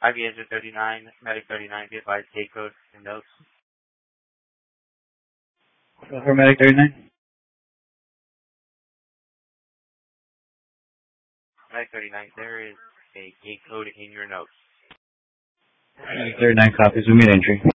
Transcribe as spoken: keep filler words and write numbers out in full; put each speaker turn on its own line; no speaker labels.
I B S thirty-nine, Medic thirty-nine, be advised, gate code and notes.
For Medic thirty-nine?
Medic thirty-nine, there is a gate code in your notes.
Medic thirty-nine copies. We made entry.